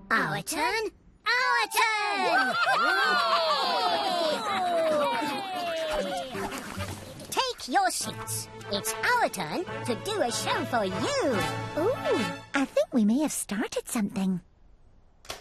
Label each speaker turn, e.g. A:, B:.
A: Our turn. Our turn. Take your seats. It's our turn to do a show for you.
B: Ooh, I think we may have started something.